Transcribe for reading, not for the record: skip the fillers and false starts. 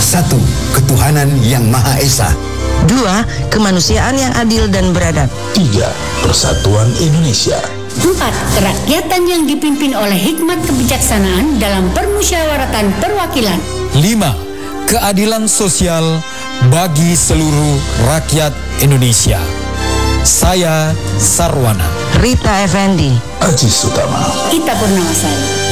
Satu, ketuhanan yang Maha Esa. 2, kemanusiaan yang adil dan beradab. 3, persatuan Indonesia. 4, kerakyatan yang dipimpin oleh hikmat kebijaksanaan dalam permusyawaratan perwakilan. 5, keadilan sosial bagi seluruh rakyat Indonesia. Saya Sarwana. Rita Effendi. Aji Sutama. Ita Purnamasari.